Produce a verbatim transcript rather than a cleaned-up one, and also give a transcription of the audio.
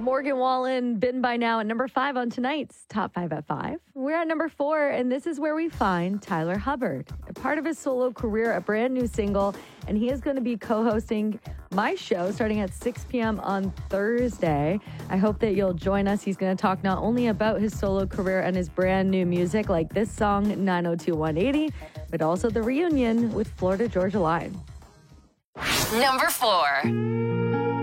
Morgan Wallen, Been By Now at number five on tonight's Top five at five. We're at number four, and this is where we find Tyler Hubbard. A part of his solo career, a brand new single, and he is going to be co-hosting my show starting at six p.m. on Thursday. I hope that you'll join us. He's going to talk not only about his solo career and his brand new music like this song, nine oh two one eighty, but also the reunion with Florida Georgia Line. Number four.